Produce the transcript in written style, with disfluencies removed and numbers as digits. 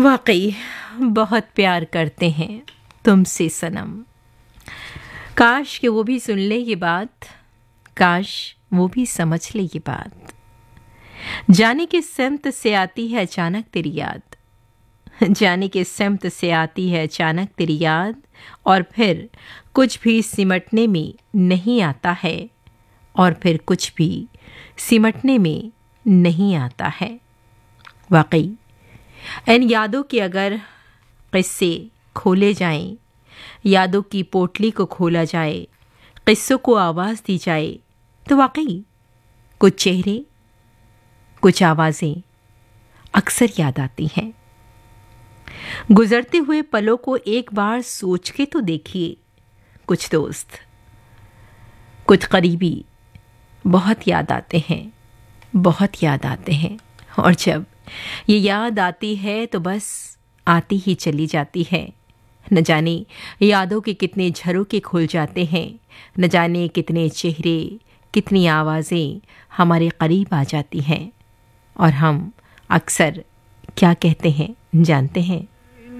वाकई बहुत प्यार करते हैं तुमसे सनम। काश कि वो भी सुन ले ये बात, काश वो भी समझ ले ये बात। जाने किस सिमत से आती है अचानक तेरी याद, जाने किस सिमत से आती है अचानक तेरी याद, और फिर कुछ भी सिमटने में नहीं आता है, और फिर कुछ भी सिमटने में नहीं आता है। वाकई इन यादों के अगर किस्से खोले जाएं, यादों की पोटली को खोला जाए, किस्सों को आवाज़ दी जाए, तो वाकई कुछ चेहरे, कुछ आवाज़ें अक्सर याद आती हैं। गुजरते हुए पलों को एक बार सोच के तो देखिए, कुछ दोस्त, कुछ करीबी बहुत याद आते हैं, बहुत याद आते हैं। और जब ये याद आती है तो बस आती ही चली जाती है। न जाने यादों के कितने झरोखे खुल जाते हैं, न जाने कितने चेहरे, कितनी आवाज़ें हमारे करीब आ जाती हैं। और हम अक्सर क्या कहते हैं जानते हैं?